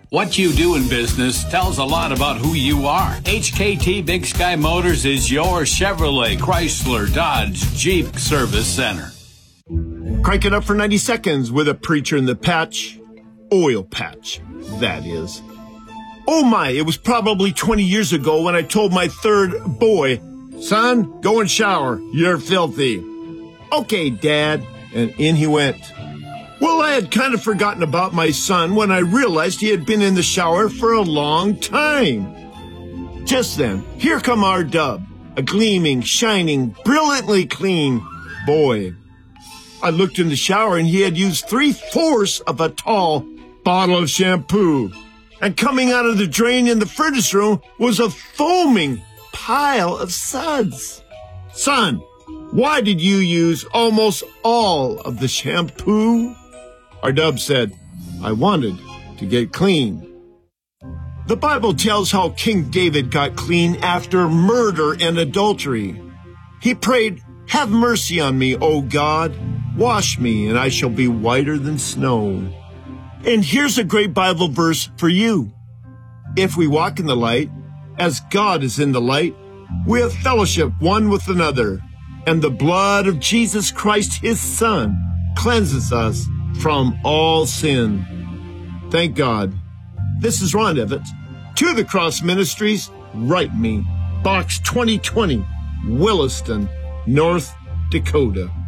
What you do in business tells a lot about who you are. HKT Big Sky Motors is your Chevrolet, Chrysler, Dodge, Jeep service center. Crank it up for 90 seconds with a preacher in the patch. Oil patch, that is. Oh my, it was probably 20 years ago when I told my third boy, "Son, go and shower. You're filthy." "Okay, Dad." And in he went. Well, I had kind of forgotten about my son when I realized he had been in the shower for a long time. Just then, here come our Dub, a gleaming, shining, brilliantly clean boy. I looked in the shower and he had used 3/4 of a tall bottle of shampoo. And coming out of the drain in the furnace room was a foaming pile of suds. "Son, why did you use almost all of the shampoo?" Our Dub said, "I wanted to get clean." The Bible tells how King David got clean after murder and adultery. He prayed, "Have mercy on me, O God. Wash me, and I shall be whiter than snow." And here's a great Bible verse for you. If we walk in the light, as God is in the light, we have fellowship one with another, and the blood of Jesus Christ, his Son, cleanses us from all sin. Thank God. This is Ron Evans. To the Cross Ministries, write me. Box 2020, Williston, North Dakota.